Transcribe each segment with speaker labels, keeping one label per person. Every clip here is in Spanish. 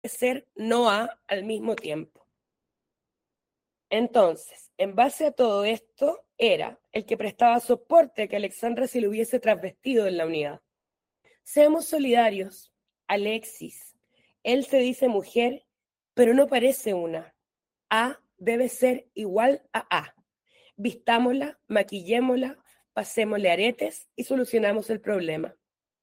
Speaker 1: ser no A al mismo tiempo. Entonces, en base a todo esto, era el que prestaba soporte a que Alexandra se le hubiese transvestido en la unidad. Seamos solidarios, Alexis. Él se dice mujer, pero no parece una. A debe ser igual a A. Vistámosla, maquillémosla, pasémosle aretes y solucionamos el problema.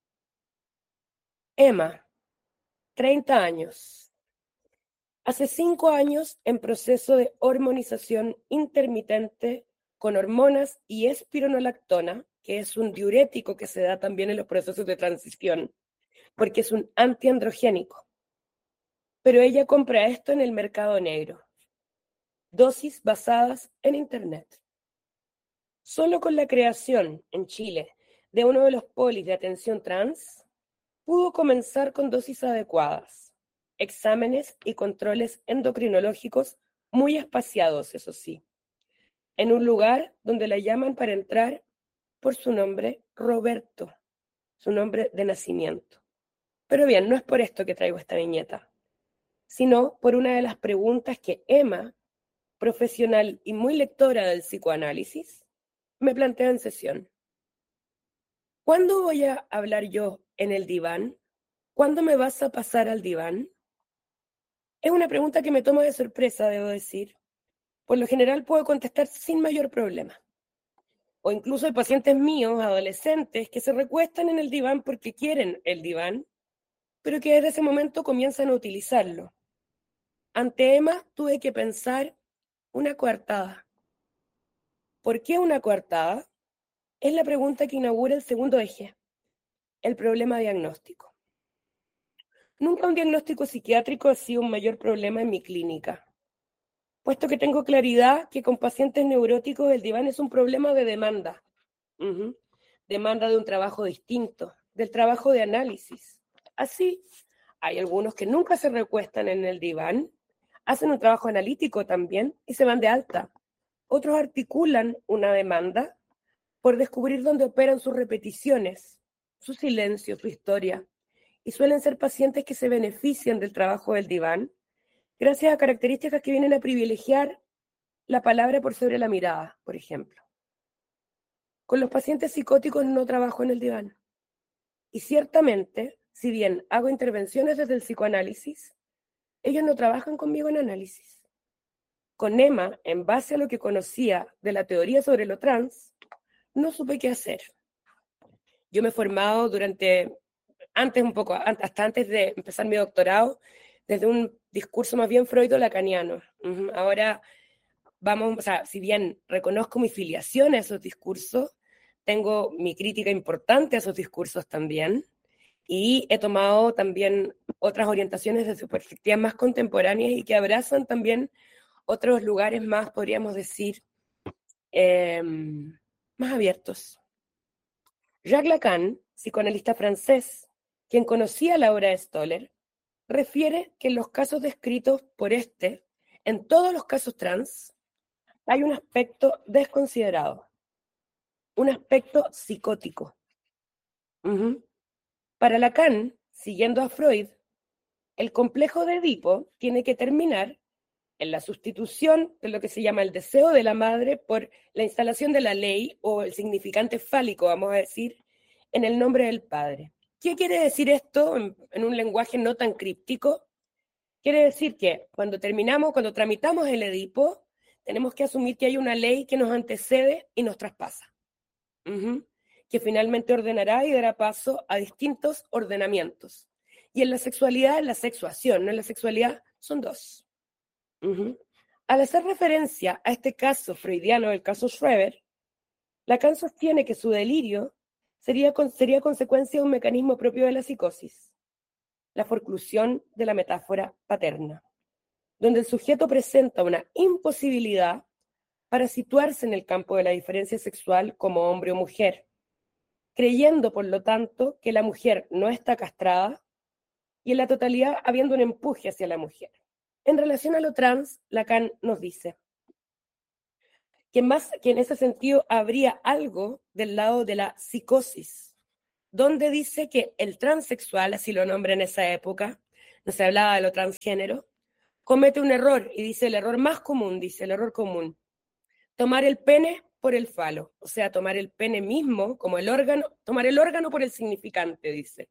Speaker 1: Emma, 30 años. Hace 5 años en proceso de hormonización intermitente con hormonas y espironolactona, que es un diurético que se da también en los procesos de transición, porque es un antiandrogénico. Pero ella compra esto en el mercado negro. Dosis basadas en Internet. Solo con la creación en Chile de uno de los polis de atención trans, pudo comenzar con dosis adecuadas, exámenes y controles endocrinológicos muy espaciados, eso sí, en un lugar donde la llaman para entrar por su nombre Roberto, su nombre de nacimiento. Pero bien, no es por esto que traigo esta viñeta, sino por una de las preguntas que Emma, profesional y muy lectora del psicoanálisis, me plantea en sesión. ¿Cuándo voy a hablar yo en el diván? ¿Cuándo me vas a pasar al diván? Es una pregunta que me toma de sorpresa, debo decir. Por lo general puedo contestar sin mayor problema. O incluso hay pacientes míos, adolescentes, que se recuestan en el diván porque quieren el diván, pero que desde ese momento comienzan a utilizarlo. Ante Emma tuve que pensar una coartada. ¿Por qué una coartada? Es la pregunta que inaugura el segundo eje, el problema diagnóstico. Nunca un diagnóstico psiquiátrico ha sido un mayor problema en mi clínica, puesto que tengo claridad que con pacientes neuróticos el diván es un problema de demanda. Demanda de un trabajo distinto, del trabajo de análisis. Así, hay algunos que nunca se recuestan en el diván, hacen un trabajo analítico también y se van de alta. Otros articulan una demanda por descubrir dónde operan sus repeticiones, su silencio, su historia, y suelen ser pacientes que se benefician del trabajo del diván gracias a características que vienen a privilegiar la palabra por sobre la mirada, por ejemplo. Con los pacientes psicóticos no trabajo en el diván. Y ciertamente, si bien hago intervenciones desde el psicoanálisis, ellos no trabajan conmigo en análisis. Con Emma, en base a lo que conocía de la teoría sobre lo trans, no supe qué hacer. Yo me he formado hasta antes de empezar mi doctorado, desde un discurso más bien freudo-lacaniano. Ahora vamos, o sea, si bien reconozco mi filiación a esos discursos, tengo mi crítica importante a esos discursos también, y he tomado también otras orientaciones desde perspectivas más contemporáneas y que abrazan también otros lugares más, podríamos decir, más abiertos. Jacques Lacan, psicoanalista francés, quien conocía la obra de Stoller, refiere que en los casos descritos por en todos los casos trans, hay un aspecto desconsiderado, un aspecto psicótico. Para Lacan, siguiendo a Freud, el complejo de Edipo tiene que terminar en la sustitución de lo que se llama el deseo de la madre por la instalación de la ley o el significante fálico, vamos a decir, en el nombre del padre. ¿Qué quiere decir esto en un lenguaje no tan críptico? Quiere decir que cuando tramitamos el Edipo, tenemos que asumir que hay una ley que nos antecede y nos traspasa, que finalmente ordenará y dará paso a distintos ordenamientos. Y en la sexualidad, en la sexuación, no en la sexualidad, son dos. Al hacer referencia a este caso freudiano, el caso Schreber, Lacan sostiene que su delirio sería consecuencia de un mecanismo propio de la psicosis, la forclusión de la metáfora paterna, donde el sujeto presenta una imposibilidad para situarse en el campo de la diferencia sexual como hombre o mujer, creyendo, por lo tanto, que la mujer no está castrada y en la totalidad habiendo un empuje hacia la mujer. En relación a lo trans, Lacan nos dice que en ese sentido habría algo del lado de la psicosis, donde dice que el transexual, así lo nombra en esa época, se hablaba de lo transgénero, comete un error y dice el error más común, dice el error común, tomar el pene por el falo, o sea, tomar el pene mismo como el órgano, tomar el órgano por el significante, dice.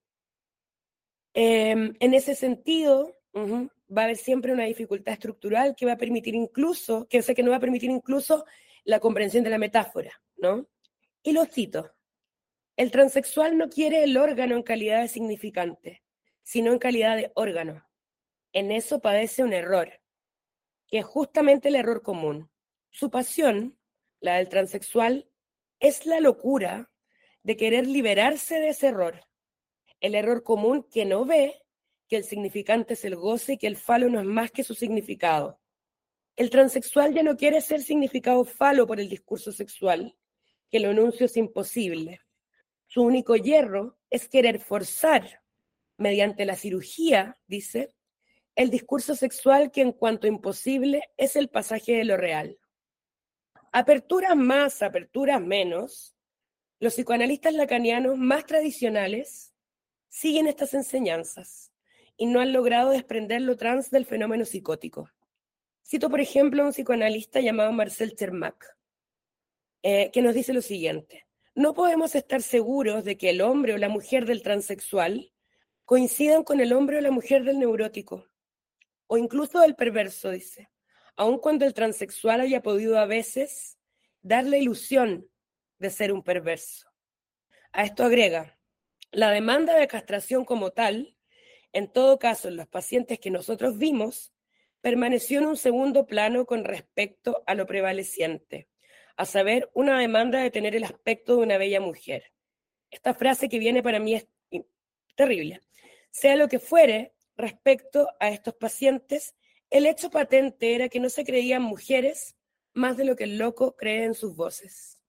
Speaker 1: En ese sentido, va a haber siempre una dificultad estructural que va a permitir incluso, que no va a permitir incluso la comprensión de la metáfora, ¿no? Y lo cito, el transexual no quiere el órgano en calidad de significante, sino en calidad de órgano. En eso padece un error, que es justamente el error común. Su pasión, la del transexual, es la locura de querer liberarse de ese error. El error común que no ve que el significante es el goce y que el falo no es más que su significado. El transexual ya no quiere ser significado falo por el discurso sexual, que lo enuncio es imposible. Su único hierro es querer forzar, mediante la cirugía, dice, el discurso sexual que en cuanto imposible es el pasaje de lo real. Aperturas más, aperturas menos, los psicoanalistas lacanianos más tradicionales siguen estas enseñanzas y no han logrado desprender lo trans del fenómeno psicótico. Cito, por ejemplo, a un psicoanalista llamado Marcel Chermak, que nos dice lo siguiente. No podemos estar seguros de que el hombre o la mujer del transexual coincidan con el hombre o la mujer del neurótico, o incluso del perverso, dice, aun cuando el transexual haya podido a veces dar la ilusión de ser un perverso. A esto agrega, la demanda de castración como tal, en todo caso en los pacientes que nosotros vimos, permaneció en un segundo plano con respecto a lo prevaleciente, a saber, una demanda de tener el aspecto de una bella mujer. Esta frase que viene para mí es terrible. Sea lo que fuere, respecto a estos pacientes, el hecho patente era que no se creían mujeres más de lo que el loco cree en sus voces.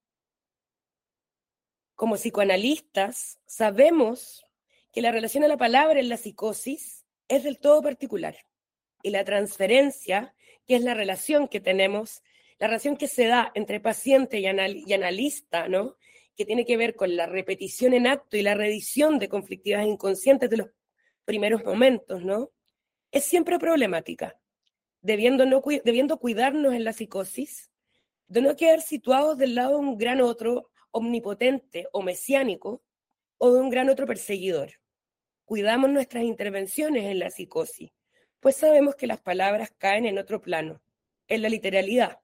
Speaker 1: Como psicoanalistas, sabemos que la relación a la palabra en la psicosis es del todo particular. Y la transferencia, que es la relación que tenemos, la relación que se da entre paciente y analista, ¿no? Que tiene que ver con la repetición en acto y la reedición de conflictividades inconscientes de los primeros momentos, ¿no? Es siempre problemática, debiendo cuidarnos en la psicosis, de no quedar situados del lado de un gran otro omnipotente o mesiánico o de un gran otro perseguidor. Cuidamos nuestras intervenciones en la psicosis, pues sabemos que las palabras caen en otro plano, en la literalidad.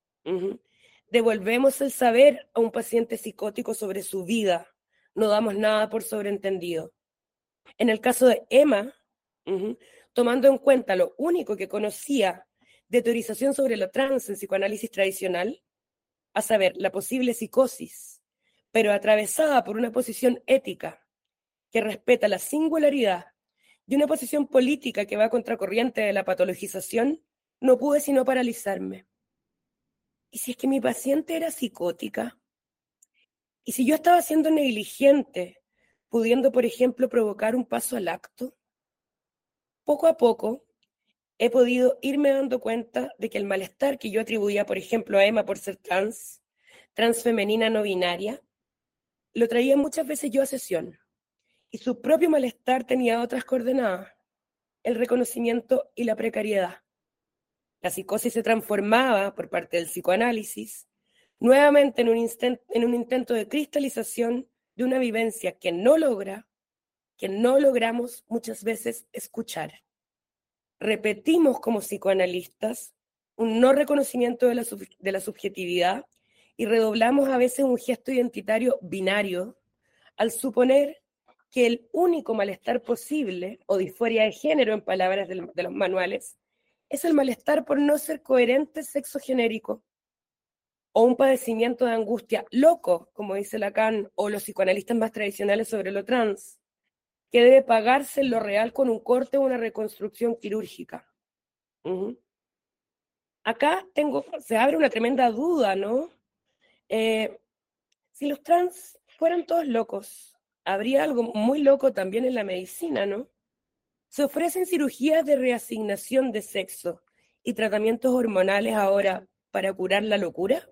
Speaker 1: Devolvemos el saber a un paciente psicótico sobre su vida, no damos nada por sobreentendido. En el caso de Emma, tomando en cuenta lo único que conocía de teorización sobre lo trans en psicoanálisis tradicional, a saber, la posible psicosis, pero atravesada por una posición ética que respeta la singularidad y una posición política que va a contracorriente de la patologización, no pude sino paralizarme. ¿Y si es que mi paciente era psicótica? ¿Y si yo estaba siendo negligente, pudiendo, por ejemplo, provocar un paso al acto? Poco a poco he podido irme dando cuenta de que el malestar que yo atribuía, por ejemplo, a Emma por ser transfemenina no binaria, lo traía muchas veces yo a sesión. Y su propio malestar tenía otras coordenadas, el reconocimiento y la precariedad. La psicosis se transformaba, por parte del psicoanálisis, nuevamente en un intento de cristalización de una vivencia que no logramos muchas veces escuchar. Repetimos como psicoanalistas un no reconocimiento de la subjetividad y redoblamos a veces un gesto identitario binario al suponer que el único malestar posible, o disforia de género en palabras de los manuales, es el malestar por no ser coherente sexogenérico, o un padecimiento de angustia loco, como dice Lacan, o los psicoanalistas más tradicionales sobre lo trans, que debe pagarse en lo real con un corte o una reconstrucción quirúrgica. Acá se abre una tremenda duda, ¿no? Si los trans fueran todos locos, habría algo muy loco también en la medicina, ¿no? Se ofrecen cirugías de reasignación de sexo y tratamientos hormonales ahora para curar la locura.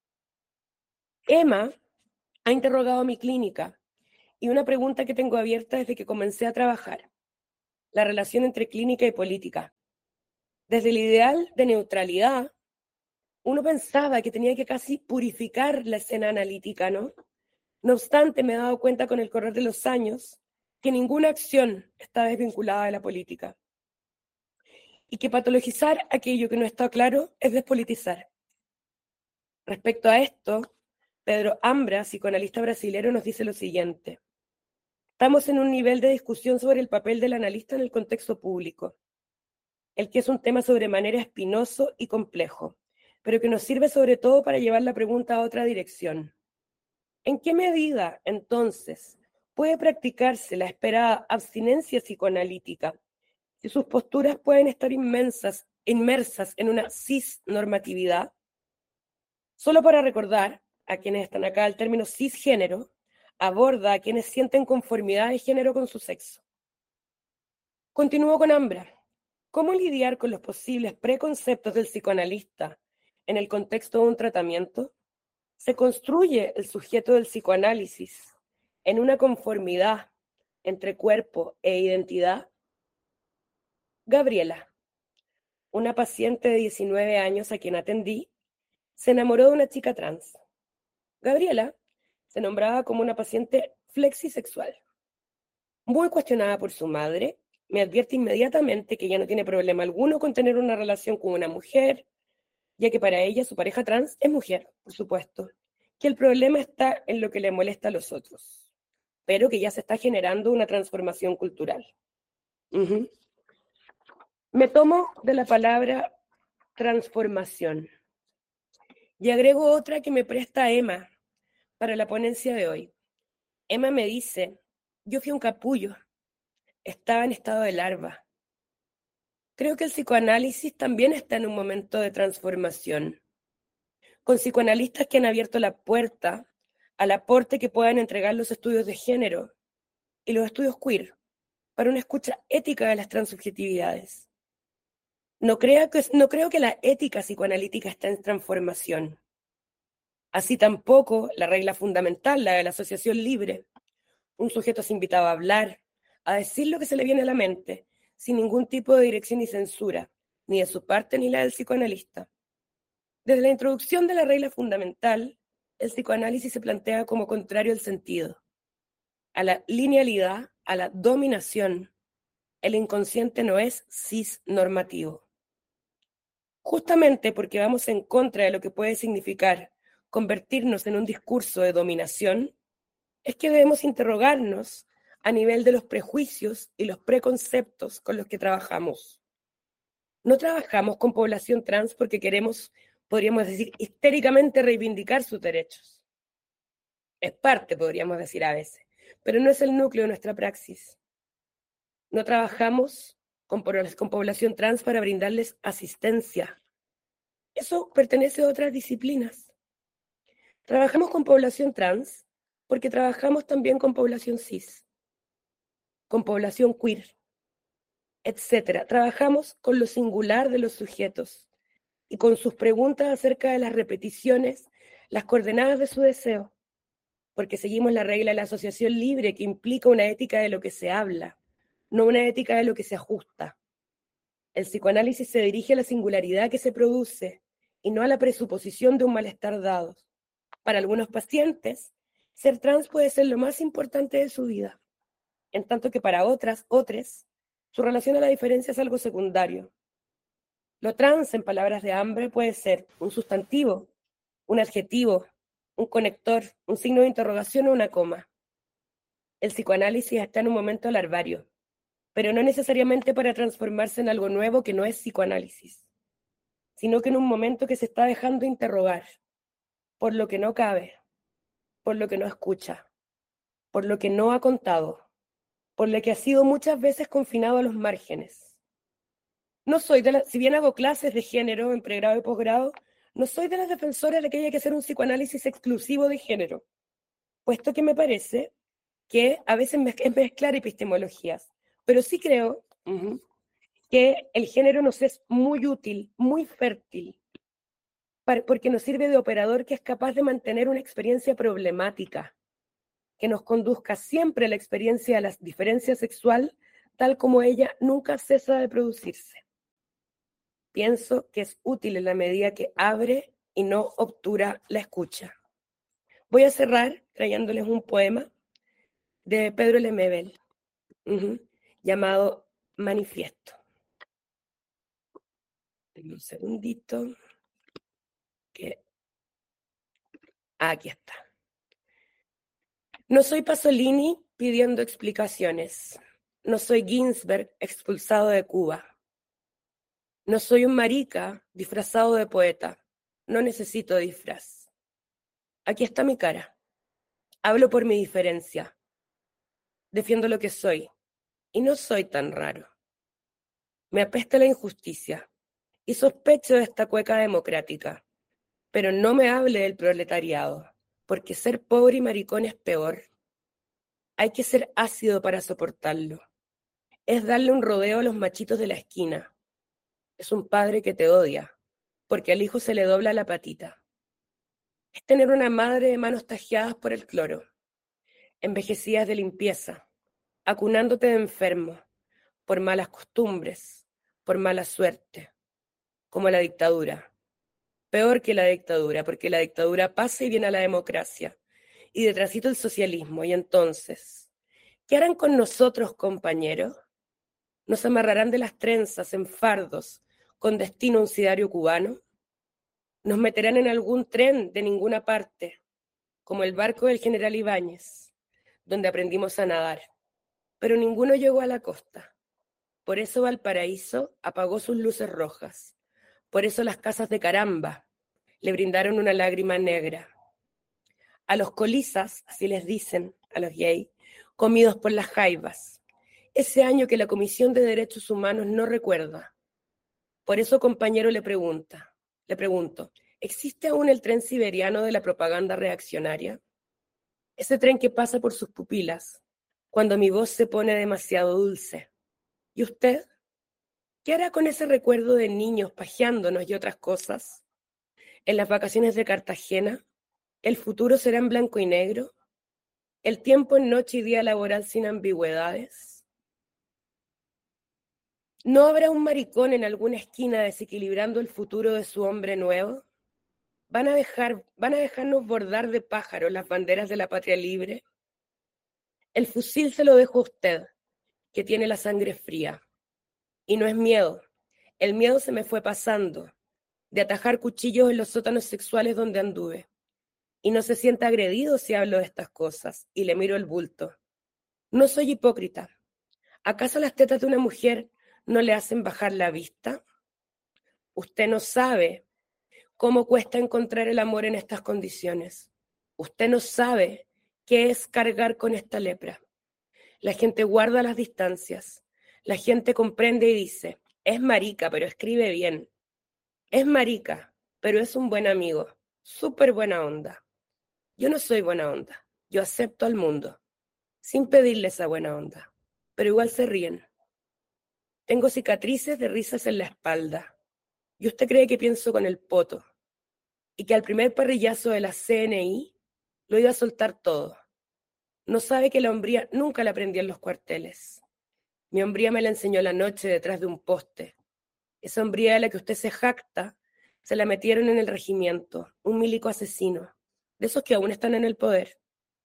Speaker 1: Emma ha interrogado mi clínica y una pregunta que tengo abierta desde que comencé a trabajar. la relación entre clínica y política. Desde el ideal de neutralidad, uno pensaba que tenía que casi purificar la escena analítica, ¿no? No obstante, me he dado cuenta con el correr de los años que ninguna acción está desvinculada de la política y que patologizar aquello que no está claro es despolitizar. Respecto a esto, Pedro Ambra, psicoanalista brasilero, nos dice lo siguiente: estamos en un nivel de discusión sobre el papel del analista en el contexto público, el que es un tema sobremanera espinoso y complejo, pero que nos sirve sobre todo para llevar la pregunta a otra dirección. ¿En qué medida, entonces, puede practicarse la esperada abstinencia psicoanalítica si sus posturas pueden estar inmersas en una cisnormatividad? Solo para recordar a quienes están acá, el término cisgénero aborda a quienes sienten conformidad de género con su sexo. Continúo con Ambra. ¿Cómo lidiar con los posibles preconceptos del psicoanalista en el contexto de un tratamiento? Se construye el sujeto del psicoanálisis en una conformidad entre cuerpo e identidad. Gabriela, una paciente de 19 años a quien atendí, se enamoró de una chica trans. Gabriela se nombraba como una paciente flexisexual. Muy cuestionada por su madre, me advierte inmediatamente que ella no tiene problema alguno con tener una relación con una mujer, ya que para ella su pareja trans es mujer, por supuesto, que el problema está en lo que le molesta a los otros, pero que ya se está generando una transformación cultural. Me tomo de la palabra transformación y agrego otra que me presta Emma para la ponencia de hoy. Emma me dice: yo fui un capullo, estaba en estado de larva. Creo que el psicoanálisis también está en un momento de transformación, con psicoanalistas que han abierto la puerta al aporte que puedan entregar los estudios de género y los estudios queer para una escucha ética de las transsubjetividades. No creo que la ética psicoanalítica está en transformación. Así tampoco la regla fundamental, la de la asociación libre. Un sujeto es invitado a hablar, a decir lo que se le viene a la mente, sin ningún tipo de dirección ni censura, ni de su parte ni la del psicoanalista. Desde la introducción de la regla fundamental, el psicoanálisis se plantea como contrario al sentido, a la linealidad, a la dominación. El inconsciente no es cisnormativo. Justamente porque vamos en contra de lo que puede significar convertirnos en un discurso de dominación, es que debemos interrogarnos a nivel de los prejuicios y los preconceptos con los que trabajamos. No trabajamos con población trans porque queremos, podríamos decir, histéricamente reivindicar sus derechos. Es parte, podríamos decir a veces, pero no es el núcleo de nuestra praxis. No trabajamos con población trans para brindarles asistencia. Eso pertenece a otras disciplinas. Trabajamos con población trans porque trabajamos también con población cis, con población queer, etc. Trabajamos con lo singular de los sujetos y con sus preguntas acerca de las repeticiones, las coordenadas de su deseo, porque seguimos la regla de la asociación libre que implica una ética de lo que se habla, no una ética de lo que se ajusta. El psicoanálisis se dirige a la singularidad que se produce y no a la presuposición de un malestar dado. Para algunos pacientes, ser trans puede ser lo más importante de su vida, en tanto que para otros, su relación a la diferencia es algo secundario. Lo trans, en palabras de Ambra, puede ser un sustantivo, un adjetivo, un conector, un signo de interrogación o una coma. El psicoanálisis está en un momento larvario, pero no necesariamente para transformarse en algo nuevo que no es psicoanálisis, sino que en un momento que se está dejando interrogar por lo que no cabe, por lo que no escucha, por lo que no ha contado, por lo que ha sido muchas veces confinado a los márgenes. No soy si bien hago clases de género en pregrado y posgrado, no soy de las defensoras de que haya que hacer un psicoanálisis exclusivo de género, puesto que me parece que a veces es mezclar epistemologías, pero sí creo que el género nos es muy útil, muy fértil, porque nos sirve de operador que es capaz de mantener una experiencia problemática, que nos conduzca siempre a la experiencia de la diferencia sexual tal como ella nunca cesa de producirse. Pienso que es útil en la medida que abre y no obtura la escucha. Voy a cerrar trayéndoles un poema de Pedro Lemebel, llamado Manifiesto. Un segundito. Aquí está. No soy Pasolini pidiendo explicaciones. No soy Ginsberg expulsado de Cuba. No soy un marica disfrazado de poeta. No necesito disfraz. Aquí está mi cara. Hablo por mi diferencia. Defiendo lo que soy. Y no soy tan raro. Me apesta la injusticia. Y sospecho de esta cueca democrática. Pero no me hable del proletariado. Porque ser pobre y maricón es peor. Hay que ser ácido para soportarlo. Es darle un rodeo a los machitos de la esquina. Es un padre que te odia, porque al hijo se le dobla la patita. Es tener una madre de manos tajeadas por el cloro, envejecidas de limpieza, acunándote de enfermo, por malas costumbres, por mala suerte, como la dictadura. Peor que la dictadura, porque la dictadura pasa y viene a la democracia, y detrásito el socialismo, y entonces, ¿qué harán con nosotros, compañeros? ¿Nos amarrarán de las trenzas en fardos con destino a un sidario cubano? ¿Nos meterán en algún tren de ninguna parte, como el barco del general Ibáñez, donde aprendimos a nadar? Pero ninguno llegó a la costa. Por eso Valparaíso apagó sus luces rojas. Por eso las casas de Caramba le brindaron una lágrima negra. A los colizas, así les dicen, a los gays, comidos por las jaivas. Ese año que la Comisión de Derechos Humanos no recuerda. Por eso, compañero, le pregunto, ¿existe aún el tren siberiano de la propaganda reaccionaria? Ese tren que pasa por sus pupilas, cuando mi voz se pone demasiado dulce. ¿Y usted? ¿Qué hará con ese recuerdo de niños pajeándonos y otras cosas? ¿En las vacaciones de Cartagena? ¿El futuro será en blanco y negro? ¿El tiempo en noche y día laboral sin ambigüedades? ¿No habrá un maricón en alguna esquina desequilibrando el futuro de su hombre nuevo? ¿Van a dejarnos bordar de pájaros las banderas de la patria libre? El fusil se lo dejo a usted, que tiene la sangre fría. Y no es miedo. El miedo se me fue pasando, de atajar cuchillos en los sótanos sexuales donde anduve. Y no se sienta agredido si hablo de estas cosas, y le miro el bulto. No soy hipócrita. ¿Acaso las tetas de una mujer no le hacen bajar la vista? Usted no sabe cómo cuesta encontrar el amor en estas condiciones. Usted no sabe qué es cargar con esta lepra. La gente guarda las distancias. La gente comprende y dice, es marica, pero escribe bien. Es marica, pero es un buen amigo. Súper buena onda. Yo no soy buena onda. Yo acepto al mundo, sin pedirle esa buena onda. Pero igual se ríen. Tengo cicatrices de risas en la espalda. ¿Y usted cree que pienso con el poto? Y que al primer parrillazo de la CNI lo iba a soltar todo. No sabe que la hombría nunca la aprendí en los cuarteles. Mi hombría me la enseñó la noche detrás de un poste. Esa hombría de la que usted se jacta, se la metieron en el regimiento, un milico asesino, de esos que aún están en el poder.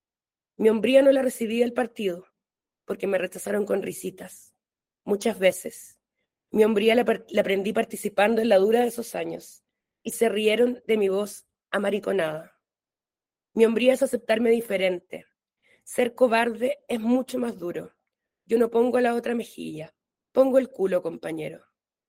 Speaker 1: Mi hombría no la recibí del partido, porque me rechazaron con risitas. Muchas veces. Mi hombría la aprendí participando en la dura de esos años, y se rieron de mi voz amariconada. Mi hombría es aceptarme diferente. Ser cobarde es mucho más duro. Yo no pongo la otra mejilla, pongo el culo, compañero.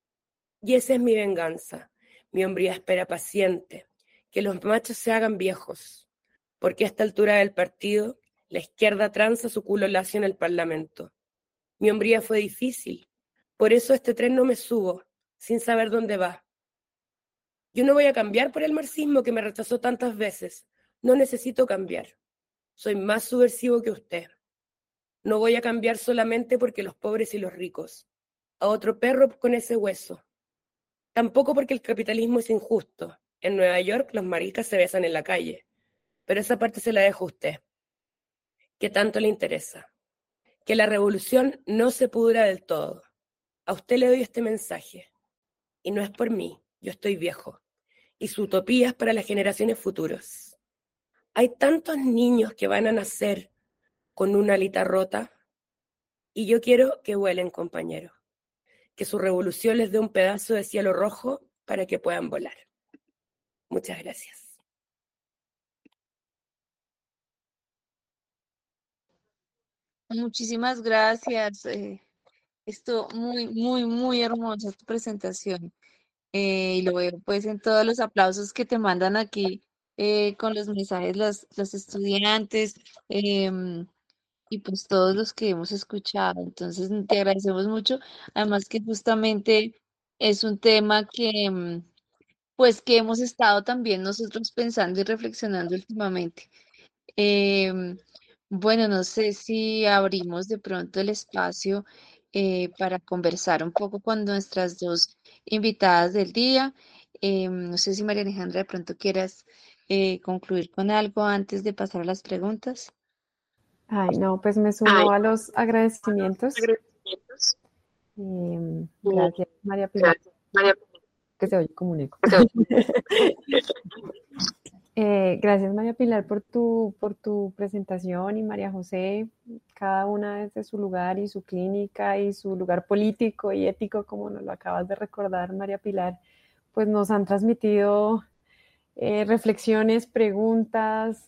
Speaker 1: Y esa es mi venganza. Mi hombría espera paciente, que los machos se hagan viejos, porque a esta altura del partido, la izquierda tranza su culo lacio en el Parlamento. Mi hombría fue difícil, por eso a este tren no me subo, sin saber dónde va. Yo no voy a cambiar por el marxismo que me rechazó tantas veces. No necesito cambiar. Soy más subversivo que usted. No voy a cambiar solamente porque los pobres y los ricos. A otro perro con ese hueso. Tampoco porque el capitalismo es injusto. En Nueva York los maricas se besan en la calle. Pero esa parte se la dejo a usted. ¿Qué tanto le interesa? Que la revolución no se pudra del todo. A usted le doy este mensaje. Y no es por mí, yo estoy viejo. Y su utopía es para las generaciones futuras. Hay tantos niños que van a nacer con una alita rota y yo quiero que vuelen, compañeros. Que su revolución les dé un pedazo de cielo rojo para que puedan volar. Muchas gracias.
Speaker 2: Muchísimas gracias. Esto muy, muy, muy hermosa tu presentación. Y lo veo pues en todos los aplausos que te mandan aquí con los mensajes los estudiantes y pues todos los que hemos escuchado. Entonces te agradecemos mucho. Además que justamente es un tema que pues que hemos estado también nosotros pensando y reflexionando últimamente. Em, bueno, no sé si abrimos de pronto el espacio para conversar un poco con nuestras dos invitadas del día. No sé si María Alejandra de pronto quieras concluir con algo antes de pasar a las preguntas.
Speaker 3: Ay, no, pues me
Speaker 2: Ay,
Speaker 3: sumo a los agradecimientos.
Speaker 2: agradecimientos.
Speaker 3: Gracias, María Pilar,
Speaker 2: Gracias, María.
Speaker 3: que se oye como un eco. Gracias, María Pilar, por tu presentación y María José, cada una desde su lugar y su clínica y su lugar político y ético, como nos lo acabas de recordar, María Pilar, pues nos han transmitido reflexiones, preguntas,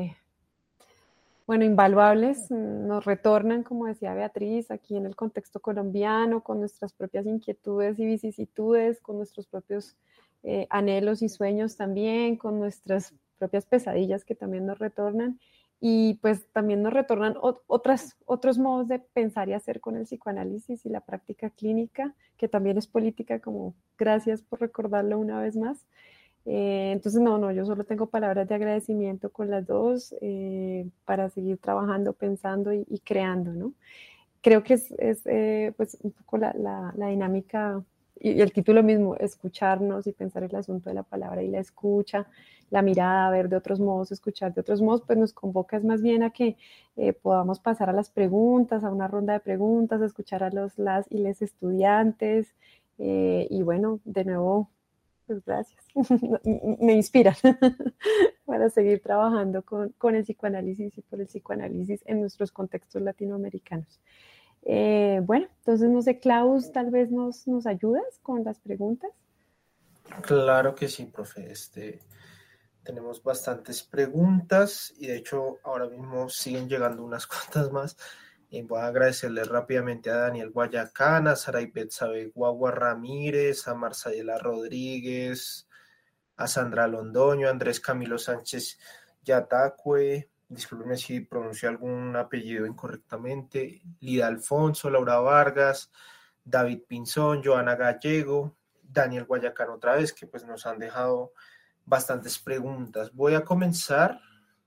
Speaker 3: bueno, invaluables, nos retornan, como decía Beatriz, aquí en el contexto colombiano, con nuestras propias inquietudes y vicisitudes, con nuestros propios anhelos y sueños también, con nuestras propias pesadillas que también nos retornan, y pues también nos retornan otros modos de pensar y hacer con el psicoanálisis y la práctica clínica, que también es política, como gracias por recordarlo una vez más. Entonces, no, yo solo tengo palabras de agradecimiento con las dos para seguir trabajando, pensando y creando, ¿no? Creo que es pues un poco la dinámica y el título mismo, escucharnos y pensar el asunto de la palabra y la escucha, la mirada, ver de otros modos, escuchar de otros modos, pues nos convoca es más bien a que podamos pasar a las preguntas, a una ronda de preguntas, a escuchar a las y les estudiantes y bueno, de nuevo pues gracias. Me inspira para seguir trabajando con el psicoanálisis y por el psicoanálisis en nuestros contextos latinoamericanos. Bueno, entonces no sé, Klaus, tal vez nos ayudas con las preguntas.
Speaker 4: Claro que sí, profe. Tenemos bastantes preguntas y de hecho ahora mismo siguen llegando unas cuantas más. Voy a agradecerle rápidamente a Daniel Guayacán, a Saray Betsabe Guagua Ramírez, a Marcela Rodríguez, a Sandra Londoño, a Andrés Camilo Sánchez Yatacue, discúlpeme si pronuncio algún apellido incorrectamente, Lida Alfonso, Laura Vargas, David Pinzón, Joana Gallego, Daniel Guayacán otra vez, que pues nos han dejado bastantes preguntas. Voy a comenzar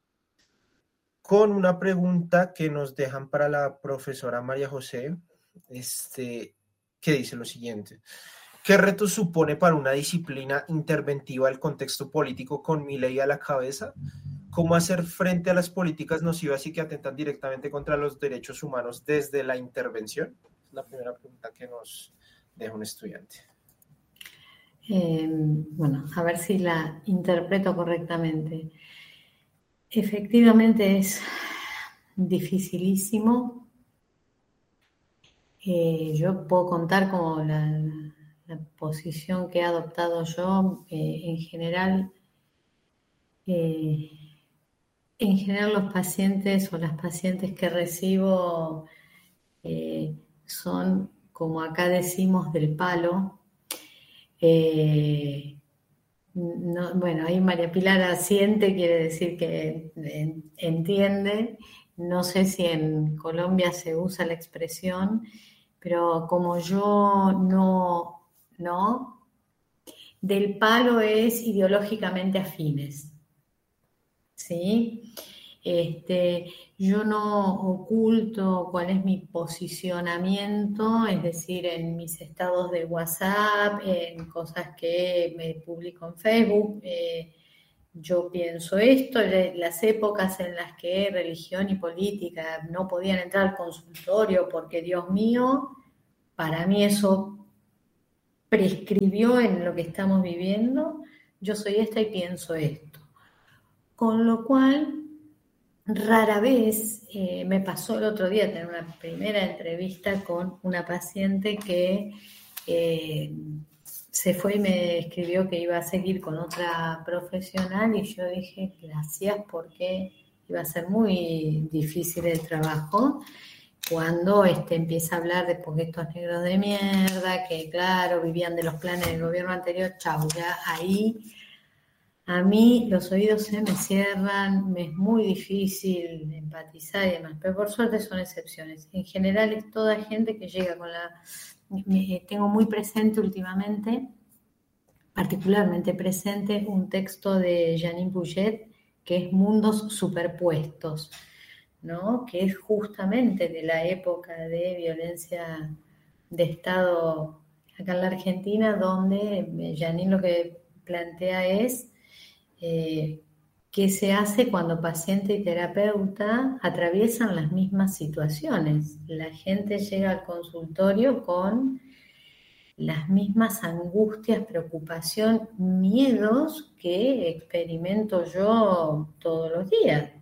Speaker 4: con una pregunta que nos dejan para la profesora María José, que dice lo siguiente. ¿Qué reto supone para una disciplina interventiva el contexto político con Milei a la cabeza? ¿Cómo hacer frente a las políticas nocivas y que atentan directamente contra los derechos humanos desde la intervención? Es la primera pregunta que nos deja un estudiante.
Speaker 5: Bueno, a ver si la interpreto correctamente. Efectivamente es dificilísimo. Yo puedo contar como la posición que he adoptado yo. En general los pacientes o las pacientes que recibo son, como acá decimos, del palo. No, bueno, ahí María Pilar asiente, quiere decir que entiende. No sé si en Colombia se usa la expresión, pero como yo no, del palo es ideológicamente afines, ¿sí? Yo no oculto cuál es mi posicionamiento, es decir, en mis estados de WhatsApp, en cosas que me publico en Facebook, yo pienso esto, las épocas en las que religión y política no podían entrar al consultorio porque, Dios mío, para mí eso prescribió en lo que estamos viviendo, yo soy esta y pienso esto. Con lo cual, rara vez me pasó el otro día tener una primera entrevista con una paciente que se fue y me escribió que iba a seguir con otra profesional y yo dije gracias porque iba a ser muy difícil el trabajo cuando empieza a hablar de porque estos negros de mierda, que claro, vivían de los planes del gobierno anterior, chau, ya ahí a mí los oídos se me cierran, me es muy difícil empatizar y demás, pero por suerte son excepciones. En general es toda gente que llega con tengo muy presente últimamente, particularmente presente, un texto de Janine Bouget que es Mundos Superpuestos, ¿no? Que es justamente de la época de violencia de Estado acá en la Argentina, donde Janine lo que plantea es qué se hace cuando paciente y terapeuta atraviesan las mismas situaciones. La gente llega al consultorio con las mismas angustias, preocupación, miedos que experimento yo todos los días.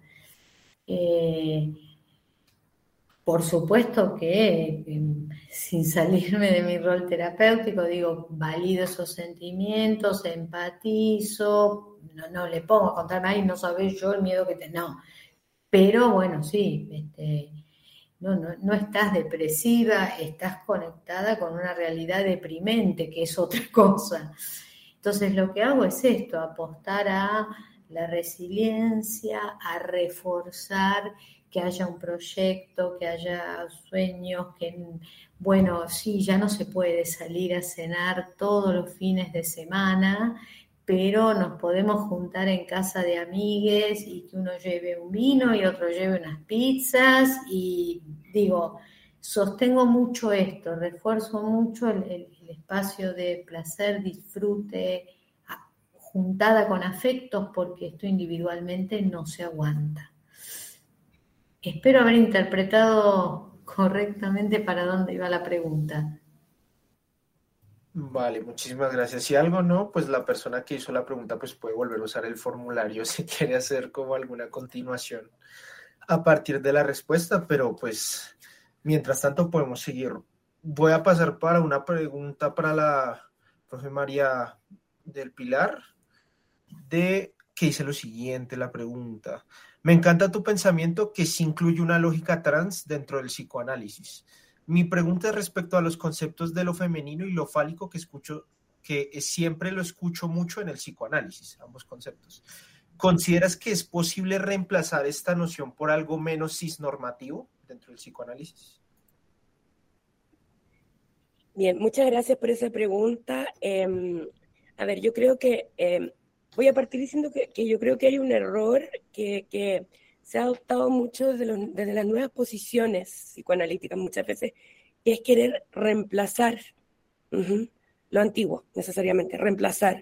Speaker 5: Por supuesto que sin salirme de mi rol terapéutico, digo, valido esos sentimientos, empatizo, no le pongo a contarme, ay, no sabés yo el miedo que tengo, no. Pero bueno, sí, no estás depresiva, estás conectada con una realidad deprimente, que es otra cosa. Entonces lo que hago es esto, apostar a la resiliencia, a reforzar que haya un proyecto, que haya sueños, que, bueno, sí, ya no se puede salir a cenar todos los fines de semana, pero nos podemos juntar en casa de amigues y que uno lleve un vino y otro lleve unas pizzas y digo, sostengo mucho esto, refuerzo mucho el espacio de placer, disfrute, juntada con afectos porque esto individualmente no se aguanta. Espero haber interpretado correctamente para dónde iba la pregunta.
Speaker 4: Vale, muchísimas gracias. Si algo no, pues la persona que hizo la pregunta pues puede volver a usar el formulario si quiere hacer como alguna continuación a partir de la respuesta, pero pues mientras tanto podemos seguir. Voy a pasar para una pregunta para la profe María del Pilar, que dice lo siguiente, la pregunta. Me encanta tu pensamiento que sí incluye una lógica trans dentro del psicoanálisis. Mi pregunta es respecto a los conceptos de lo femenino y lo fálico que siempre lo escucho mucho en el psicoanálisis, ambos conceptos. ¿Consideras que es posible reemplazar esta noción por algo menos cisnormativo dentro del psicoanálisis?
Speaker 1: Bien, muchas gracias por esa pregunta. A ver, yo creo que voy a partir diciendo que yo creo que hay un error que se ha adoptado mucho desde las nuevas posiciones psicoanalíticas muchas veces, que es querer reemplazar lo antiguo, necesariamente, reemplazar,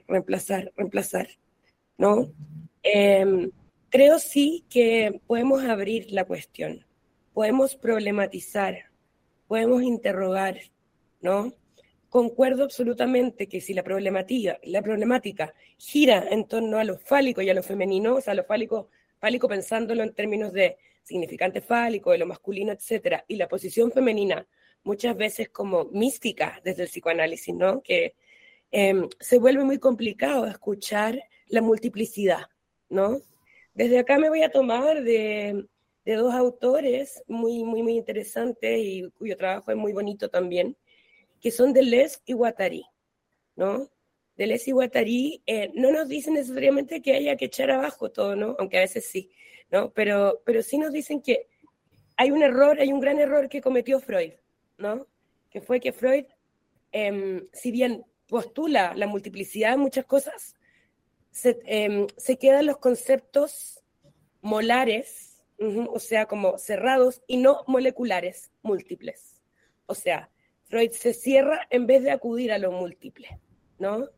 Speaker 1: ¿no? Creo sí que podemos abrir la cuestión, podemos problematizar, podemos interrogar, ¿no? Concuerdo absolutamente que si la problemática gira en torno a lo fálico y a lo femenino, o sea, lo fálico pensándolo en términos de significante fálico, de lo masculino, etcétera, y la posición femenina muchas veces como mística desde el psicoanálisis, ¿no? Que se vuelve muy complicado escuchar la multiplicidad, ¿no? Desde acá me voy a tomar de dos autores muy interesantes y cuyo trabajo es muy bonito también, que son Deleuze y Guattari, ¿no? Deleuze y Guattari no nos dicen necesariamente que haya que echar abajo todo, ¿no? Aunque a veces sí, ¿no? Pero sí nos dicen que hay un gran error que cometió Freud, ¿no? Que fue que Freud, si bien postula la multiplicidad de muchas cosas, se quedan los conceptos molares, o sea, como cerrados y no moleculares, múltiples. O sea, Freud se cierra en vez de acudir a lo múltiple, ¿no?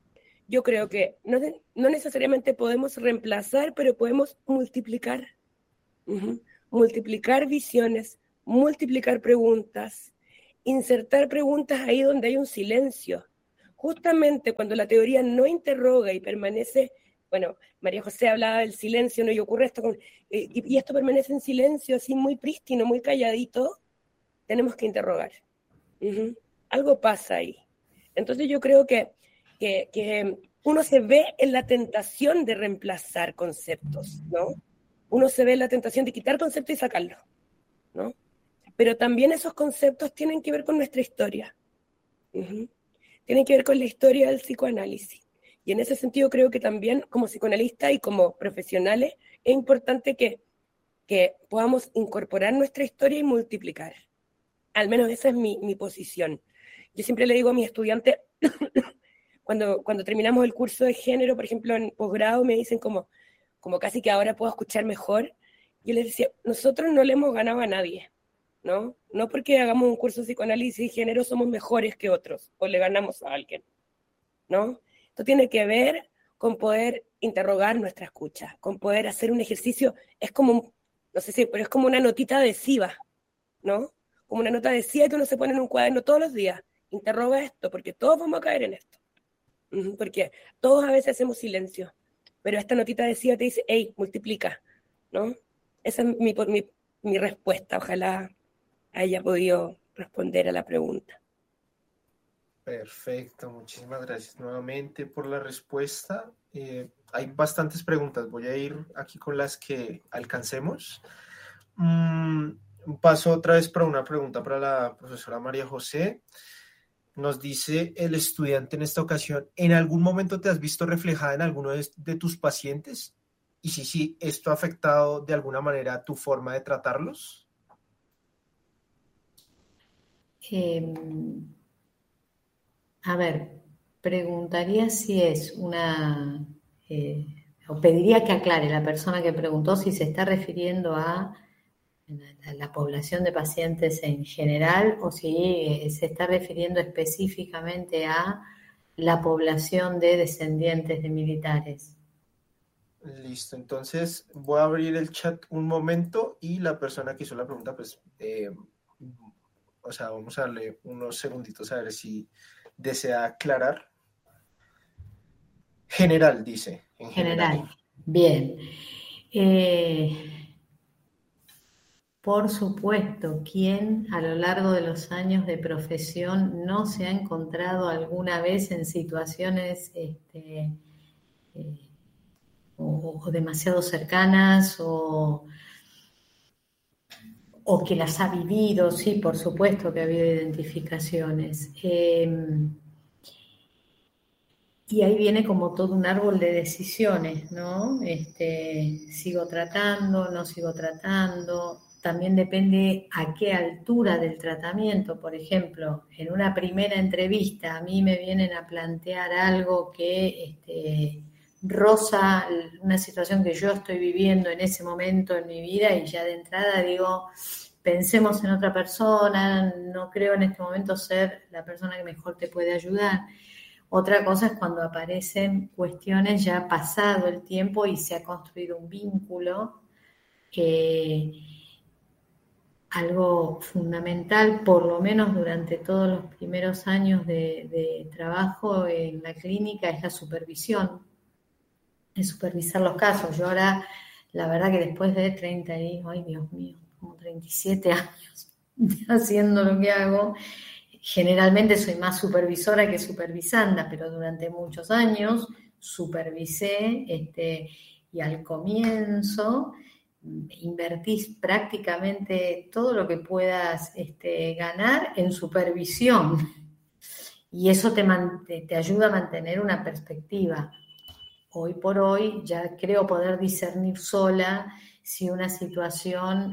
Speaker 1: yo creo que no necesariamente podemos reemplazar, pero podemos multiplicar. Multiplicar visiones, multiplicar preguntas, insertar preguntas ahí donde hay un silencio. Justamente cuando la teoría no interroga y permanece, bueno, María José hablaba del silencio, ¿no? Y ocurre esto, y esto permanece en silencio, así muy prístino, muy calladito, tenemos que interrogar. Algo pasa ahí. Entonces yo creo que uno se ve en la tentación de reemplazar conceptos, ¿no? Uno se ve en la tentación de quitar conceptos y sacarlos, ¿no? Pero también esos conceptos tienen que ver con nuestra historia. Tienen que ver con la historia del psicoanálisis. Y en ese sentido creo que también como psicoanalistas y como profesionales es importante que podamos incorporar nuestra historia y multiplicar. Al menos esa es mi posición. Yo siempre le digo a mis estudiantes, cuando terminamos el curso de género, por ejemplo, en posgrado, me dicen como casi que ahora puedo escuchar mejor. Yo les decía, nosotros no le hemos ganado a nadie, ¿no? No porque hagamos un curso de psicoanálisis y género somos mejores que otros o le ganamos a alguien, ¿no? Esto tiene que ver con poder interrogar nuestra escucha, con poder hacer un ejercicio, es como, no sé si, pero es como una notita adhesiva, ¿no? Como una nota adhesiva que uno se pone en un cuaderno todos los días. Interroga esto, porque todos vamos a caer en esto. Porque todos a veces hacemos silencio, pero esta notita adhesiva te dice, hey, multiplica, ¿no? Esa es mi respuesta. Ojalá haya podido responder a la pregunta.
Speaker 4: Perfecto, muchísimas gracias nuevamente por la respuesta. Hay bastantes preguntas, voy a ir aquí con las que alcancemos. Paso otra vez para una pregunta para la profesora María José. Nos dice el estudiante en esta ocasión, ¿en algún momento te has visto reflejada en alguno de tus pacientes? Y si sí, ¿esto ha afectado de alguna manera tu forma de tratarlos?
Speaker 5: A ver, preguntaría si es o pediría que aclare la persona que preguntó si se está refiriendo a la población de pacientes en general o si se está refiriendo específicamente a la población de descendientes de militares.
Speaker 4: Listo, entonces voy a abrir el chat un momento y la persona que hizo la pregunta, pues, vamos a darle unos segunditos a ver si desea aclarar. General, dice. En general.
Speaker 5: Bien. Por supuesto, ¿quién a lo largo de los años de profesión no se ha encontrado alguna vez en situaciones o demasiado cercanas o que las ha vivido? Sí, por supuesto que ha habido identificaciones. Y ahí viene como todo un árbol de decisiones, ¿no? Sigo tratando, no sigo tratando. También depende a qué altura del tratamiento. Por ejemplo, en una primera entrevista a mí me vienen a plantear algo que roza una situación que yo estoy viviendo en ese momento en mi vida y ya de entrada digo, pensemos en otra persona, no creo en este momento ser la persona que mejor te puede ayudar. Otra cosa es cuando aparecen cuestiones ya pasado el tiempo y se ha construido un vínculo, algo fundamental, por lo menos durante todos los primeros años de trabajo en la clínica, es la supervisión, es supervisar los casos. Yo ahora, la verdad que después de 37 años haciendo lo que hago, generalmente soy más supervisora que supervisanda, pero durante muchos años supervisé y al comienzo invertís prácticamente todo lo que puedas ganar en supervisión y eso te ayuda a mantener una perspectiva. Hoy por hoy ya creo poder discernir sola si una situación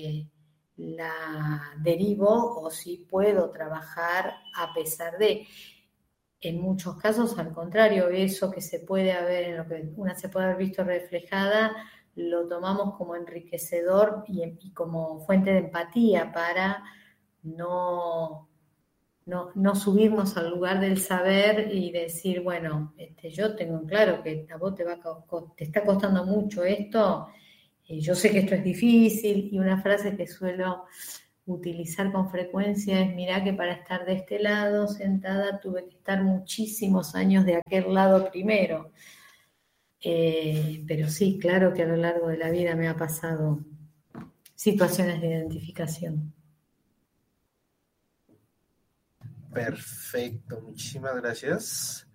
Speaker 5: la derivo o si puedo trabajar a pesar de. En muchos casos, al contrario, eso que se puede haber, en lo que una se puede haber visto reflejada, lo tomamos como enriquecedor y como fuente de empatía para no no subirnos al lugar del saber y decir, bueno, yo tengo claro que a vos te está costando mucho esto, y yo sé que esto es difícil, y una frase que suelo utilizar con frecuencia es, mirá que para estar de este lado sentada tuve que estar muchísimos años de aquel lado primero. Pero sí, claro que a lo largo de la vida me ha pasado situaciones de identificación.
Speaker 4: Perfecto, muchísimas gracias.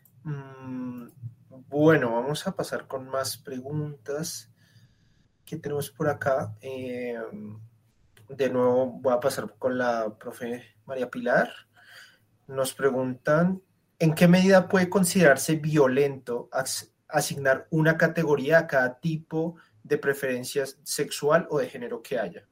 Speaker 4: Bueno, vamos a pasar con más preguntas que tenemos por acá. De nuevo voy a pasar con la profe María Pilar. Nos preguntan, ¿en qué medida puede considerarse violento asignar una categoría a cada tipo de preferencia sexual o de género que haya?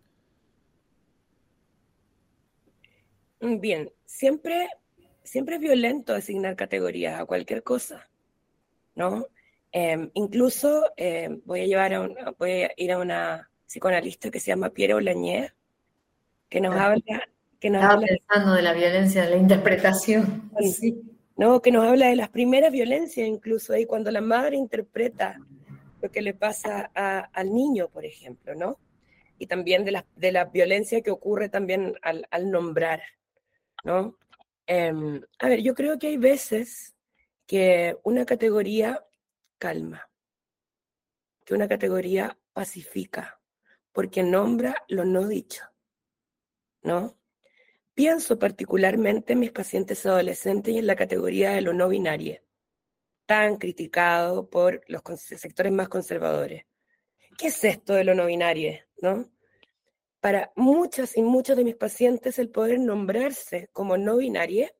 Speaker 1: Bien, siempre es violento asignar categorías a cualquier cosa, ¿no? Incluso voy a ir a una psicoanalista que se llama Pierre Olagnier, que nos habla
Speaker 5: Estaba pensando de la violencia de la interpretación. Sí.
Speaker 1: ¿no? Que nos habla de las primeras violencias, incluso ahí cuando la madre interpreta lo que le pasa al niño, por ejemplo, ¿no? Y también de la violencia que ocurre también al nombrar, ¿no? A ver, yo creo que hay veces que una categoría calma, que una categoría pacifica, porque nombra lo no dicho, ¿no? Pienso particularmente en mis pacientes adolescentes y en la categoría de lo no binario, tan criticado por los sectores más conservadores. ¿Qué es esto de lo no binario, no? Para muchas y muchos de mis pacientes, el poder nombrarse como no binario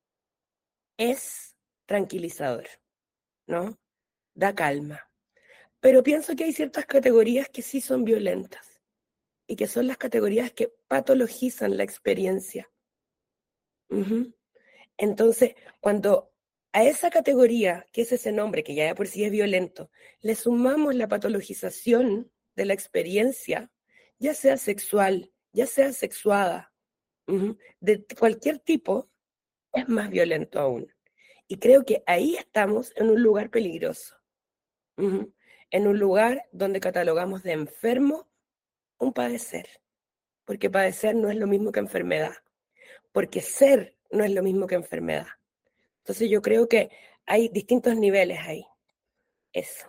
Speaker 1: es tranquilizador, ¿no? Da calma. Pero pienso que hay ciertas categorías que sí son violentas y que son las categorías que patologizan la experiencia. Uh-huh. Entonces, cuando a esa categoría, que es ese nombre que ya de por sí es violento, le sumamos la patologización de la experiencia, ya sea sexual, ya sea sexuada, de cualquier tipo, es más violento aún. Y creo que ahí estamos en un lugar peligroso, en un lugar donde catalogamos de enfermo un padecer, porque padecer no es lo mismo que enfermedad, porque ser no es lo mismo que enfermedad. Entonces yo creo que hay distintos niveles ahí. Eso.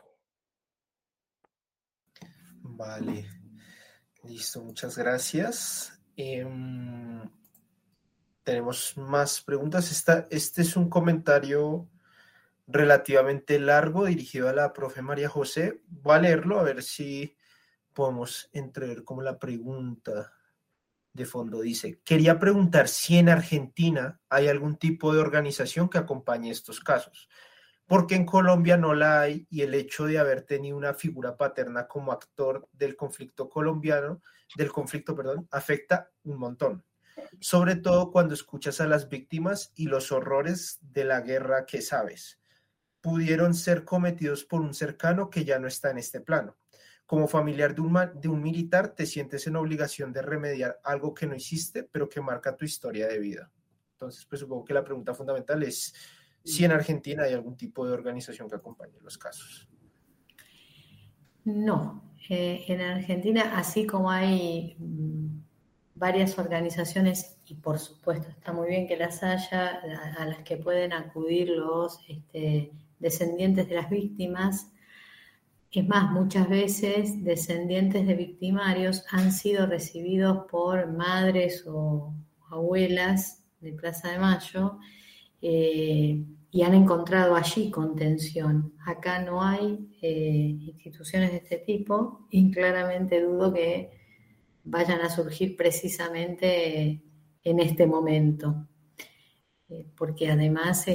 Speaker 4: Vale. Listo, muchas gracias. Tenemos más preguntas. Este es un comentario relativamente largo dirigido a la profe María José. Voy a leerlo a ver si podemos entrever como la pregunta de fondo. Dice, quería preguntar si en Argentina hay algún tipo de organización que acompañe estos casos, porque en Colombia no la hay y el hecho de haber tenido una figura paterna como actor del conflicto afecta un montón. Sobre todo cuando escuchas a las víctimas y los horrores de la guerra que sabes pudieron ser cometidos por un cercano que ya no está en este plano. Como familiar de un militar, te sientes en obligación de remediar algo que no hiciste, pero que marca tu historia de vida. Entonces, pues supongo que la pregunta fundamental es si en Argentina hay algún tipo de organización que acompañe los casos.
Speaker 5: No, en Argentina, así como hay varias organizaciones, y por supuesto está muy bien que las haya, a las que pueden acudir los descendientes de las víctimas. Es más, muchas veces descendientes de victimarios han sido recibidos por madres o abuelas de Plaza de Mayo y han encontrado allí contención. Acá no hay instituciones de este tipo y claramente dudo que vayan a surgir precisamente en este momento, porque además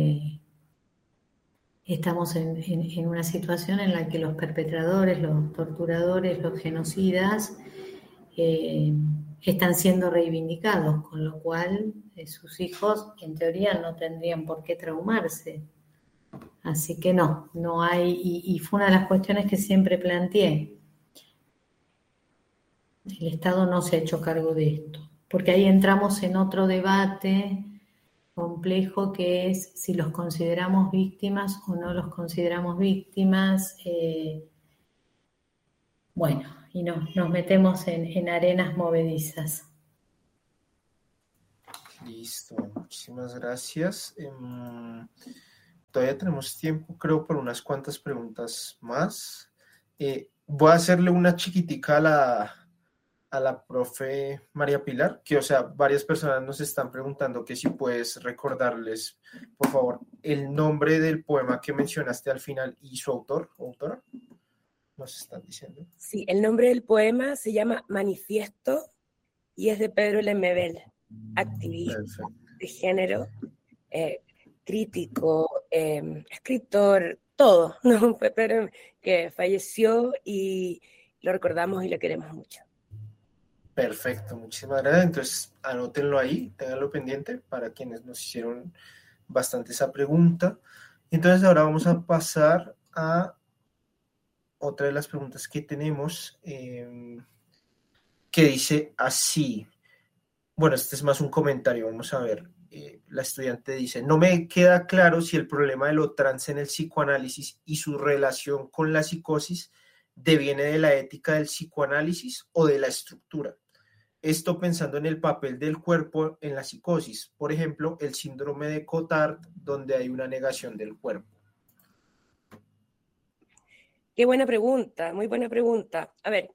Speaker 5: estamos en una situación en la que los perpetradores, los torturadores, los genocidas están siendo reivindicados, con lo cual sus hijos en teoría no tendrían por qué traumarse. Así que no hay, y fue una de las cuestiones que siempre planteé. El Estado no se ha hecho cargo de esto, porque ahí entramos en otro debate complejo que es si los consideramos víctimas o no los consideramos víctimas. Bueno, y nos metemos en arenas movedizas.
Speaker 4: Listo, muchísimas gracias. Todavía tenemos tiempo, creo, por unas cuantas preguntas más. Voy a hacerle una chiquitica a la profe María Pilar, que, o sea, varias personas nos están preguntando que si puedes recordarles, por favor, el nombre del poema que mencionaste al final y su autor o autora. Nos están diciendo.
Speaker 1: Sí, el nombre del poema se llama Manifiesto y es de Pedro Lemebel, activista de género, crítico, escritor, todo, ¿no? Fue Pedro que falleció y lo recordamos y lo queremos mucho.
Speaker 4: Perfecto, muchísimas gracias. Entonces, anótenlo ahí, ténganlo pendiente para quienes nos hicieron bastante esa pregunta. Entonces, ahora vamos a pasar a otra de las preguntas que tenemos, que dice así. Bueno, este es más un comentario, vamos a ver. La estudiante dice, no me queda claro si el problema de lo trans en el psicoanálisis y su relación con la psicosis deviene de la ética del psicoanálisis o de la estructura. Esto pensando en el papel del cuerpo en la psicosis, por ejemplo, el síndrome de Cotard, donde hay una negación del cuerpo.
Speaker 1: Qué buena pregunta, muy buena pregunta. A ver,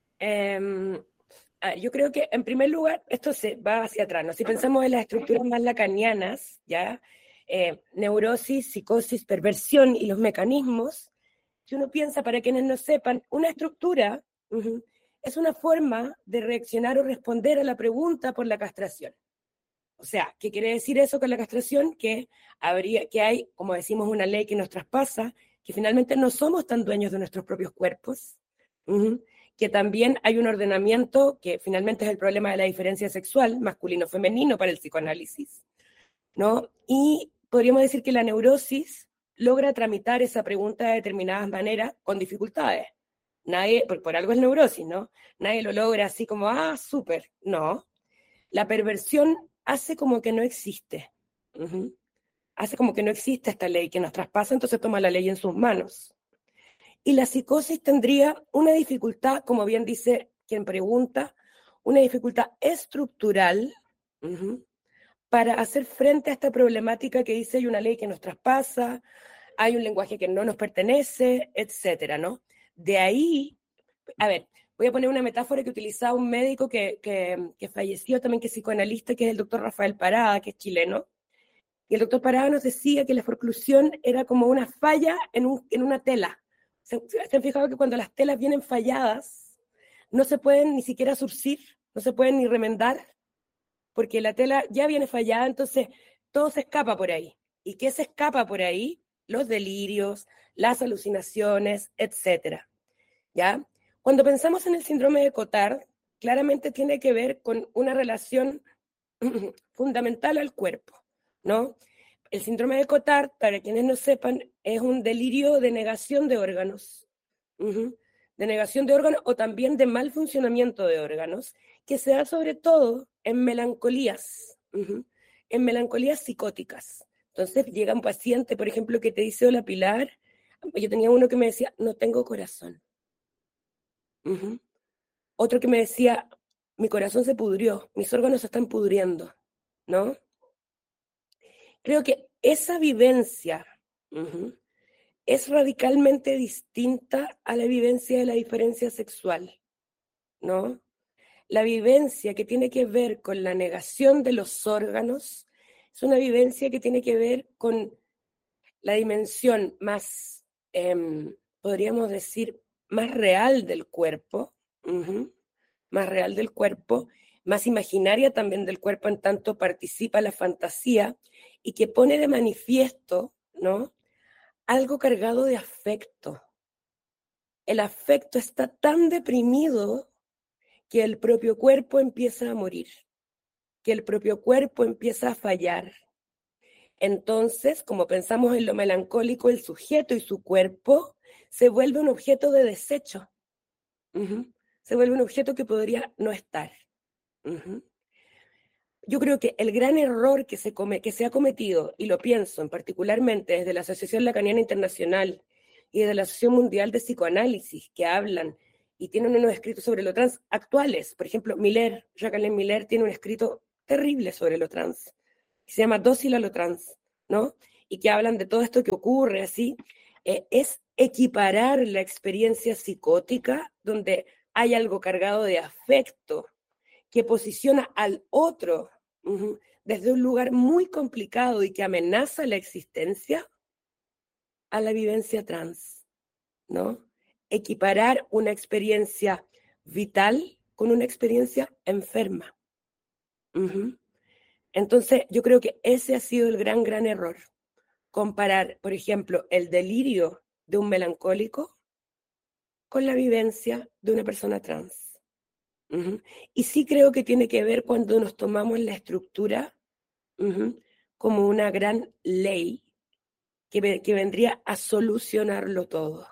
Speaker 1: yo creo que en primer lugar esto se va hacia atrás, ¿no? Si pensamos en las estructuras más lacanianas, ¿ya? Neurosis, psicosis, perversión y los mecanismos, si uno piensa, para quienes no sepan, una estructura es una forma de reaccionar o responder a la pregunta por la castración. O sea, ¿qué quiere decir eso con la castración? Que hay, como decimos, una ley que nos traspasa, que finalmente no somos tan dueños de nuestros propios cuerpos, que también hay un ordenamiento que finalmente es el problema de la diferencia sexual, masculino-femenino para el psicoanálisis, ¿no? Y podríamos decir que la neurosis logra tramitar esa pregunta de determinadas maneras con dificultades. Nadie, por algo es neurosis, ¿no? Nadie lo logra así como, súper, no. La perversión hace como que no existe. Hace como que no existe esta ley que nos traspasa, entonces toma la ley en sus manos. Y la psicosis tendría una dificultad, como bien dice quien pregunta, una dificultad estructural para hacer frente a esta problemática que dice hay una ley que nos traspasa, hay un lenguaje que no nos pertenece, etcétera, ¿no? De ahí, a ver, voy a poner una metáfora que utilizaba un médico que falleció también, que es psicoanalista, que es el doctor Rafael Parada, que es chileno. Y el doctor Parada nos decía que la forclusión era como una falla en una tela. ¿Se han fijado que cuando las telas vienen falladas, no se pueden ni siquiera surcir, no se pueden ni remendar? Porque la tela ya viene fallada, entonces todo se escapa por ahí. ¿Y qué se escapa por ahí? Los delirios, las alucinaciones, etcétera. ¿Ya? Cuando pensamos en el síndrome de Cotard, claramente tiene que ver con una relación fundamental al cuerpo, ¿no? El síndrome de Cotard, para quienes no sepan, es un delirio de negación de órganos, de negación de órganos o también de mal funcionamiento de órganos, que se da sobre todo en melancolías, en melancolías psicóticas. Entonces llega un paciente, por ejemplo, que te dice, hola Pilar, yo tenía uno que me decía, no tengo corazón. Otro que me decía, mi corazón se pudrió, mis órganos se están pudriendo, ¿no? Creo que esa vivencia es radicalmente distinta a la vivencia de la diferencia sexual, ¿no? La vivencia que tiene que ver con la negación de los órganos es una vivencia que tiene que ver con la dimensión más, podríamos decir, más real del cuerpo, más real del cuerpo, más imaginaria también del cuerpo, en tanto participa la fantasía y que pone de manifiesto, ¿no?, algo cargado de afecto. El afecto está tan deprimido que el propio cuerpo empieza a morir, que el propio cuerpo empieza a fallar. Entonces, como pensamos en lo melancólico, el sujeto y su cuerpo se vuelve un objeto de desecho. Se vuelve un objeto que podría no estar. yo creo que el gran error que se ha cometido, y lo pienso particularmente desde la Asociación Lacaniana Internacional y desde la Asociación Mundial de Psicoanálisis, que hablan y tienen unos escritos sobre lo trans actuales. Por ejemplo, Jacqueline Miller tiene un escrito terrible sobre lo trans, que se llama Dócil a lo trans, ¿no? Y que hablan de todo esto que ocurre así. Es equiparar la experiencia psicótica, donde hay algo cargado de afecto, que posiciona al otro desde un lugar muy complicado y que amenaza la existencia, a la vivencia trans, ¿no? Equiparar una experiencia vital con una experiencia enferma. Entonces, yo creo que ese ha sido el gran error. Comparar, por ejemplo, el delirio de un melancólico con la vivencia de una persona trans. Y sí creo que tiene que ver cuando nos tomamos la estructura como una gran ley que vendría a solucionarlo todo.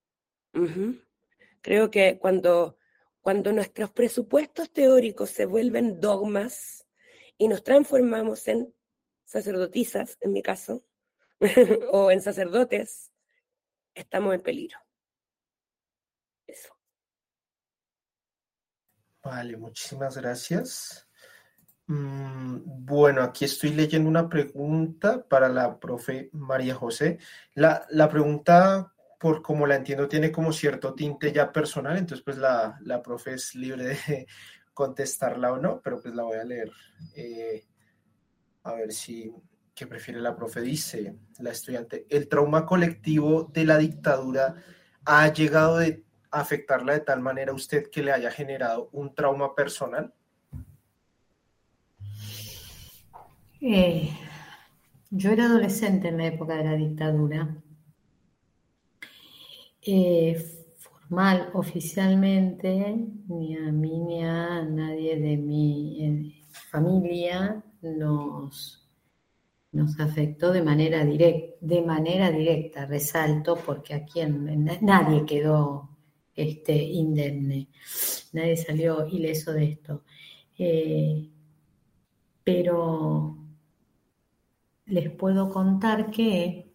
Speaker 1: Creo que cuando nuestros presupuestos teóricos se vuelven dogmas y nos transformamos en sacerdotisas, en mi caso, o en sacerdotes, estamos en peligro. Eso.
Speaker 4: Vale, muchísimas gracias. Bueno, aquí estoy leyendo una pregunta para la profe María José. La pregunta, por como la entiendo, tiene como cierto tinte ya personal, entonces pues la profe es libre de contestarla o no, pero pues la voy a leer. A ver qué prefiere la profe. Dice la estudiante: ¿el trauma colectivo de la dictadura ha llegado a afectarla de tal manera a usted que le haya generado un trauma personal?
Speaker 5: Yo era adolescente en la época de la dictadura. Formal, oficialmente, ni a mí ni a nadie de mi familia nos afectó de manera directa, resalto, porque aquí nadie quedó indemne, nadie salió ileso de esto. Pero les puedo contar que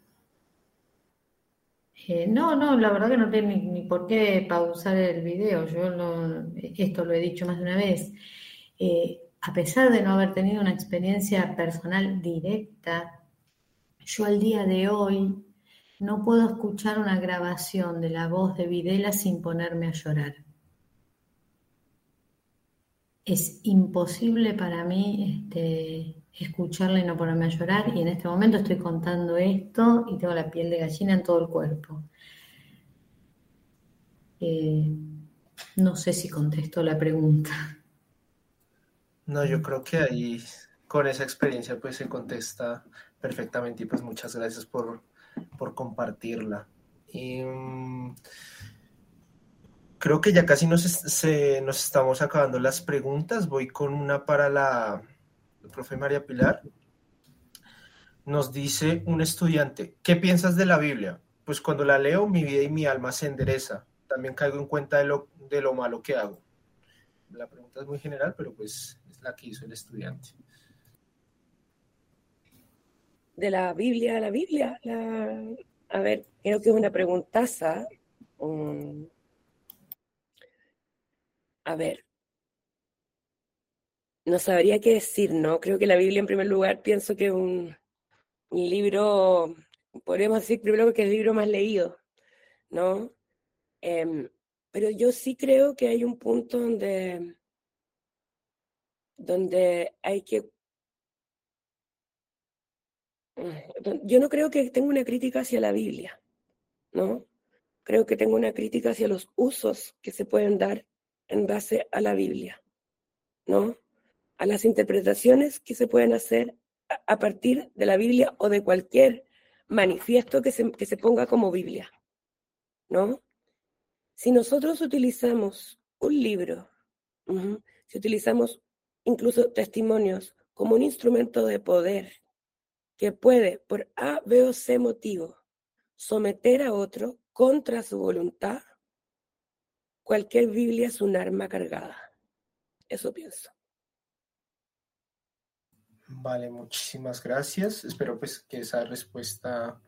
Speaker 5: no, la verdad que no tengo ni por qué pausar el video. Esto lo he dicho más de una vez. A pesar de no haber tenido una experiencia personal directa, yo al día de hoy no puedo escuchar una grabación de la voz de Videla sin ponerme a llorar. Es imposible para mí escucharla y no ponerme a llorar, y en este momento estoy contando esto y tengo la piel de gallina en todo el cuerpo. No sé si contesto la pregunta.
Speaker 4: No, yo creo que ahí con esa experiencia pues se contesta perfectamente, y pues muchas gracias por compartirla. Y, creo que ya casi nos estamos acabando las preguntas. Voy con una para la profe María Pilar. Nos dice un estudiante: ¿qué piensas de la Biblia? Pues cuando la leo, mi vida y mi alma se endereza. También caigo en cuenta de lo malo que hago. La pregunta es muy general, pero pues es la que hizo el estudiante.
Speaker 1: De la Biblia a la Biblia, a ver, creo que es una preguntaza. A ver, no sabría qué decir, ¿no? Creo que la Biblia, en primer lugar, pienso que es un libro, podríamos decir primero que es el libro más leído, ¿no? Pero yo sí creo que hay un punto donde hay que... Yo no creo que tenga una crítica hacia la Biblia, ¿no? Creo que tengo una crítica hacia los usos que se pueden dar en base a la Biblia, ¿no? A las interpretaciones que se pueden hacer a partir de la Biblia o de cualquier manifiesto que se ponga como Biblia, ¿no? Si nosotros utilizamos un libro, si utilizamos incluso testimonios como un instrumento de poder que puede, por A, B o C motivo, someter a otro contra su voluntad, cualquier Biblia es un arma cargada. Eso pienso.
Speaker 4: Vale, muchísimas gracias. Espero pues que esa respuesta